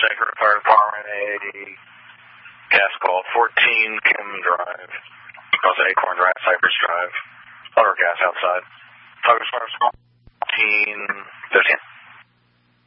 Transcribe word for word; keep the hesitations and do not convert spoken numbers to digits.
Sacred Fire Department, eighty, gas call, fourteen Kim Drive, across Acorn Drive, Cypress Drive, auto gas outside. Focus Fire, fourteen, fifteen.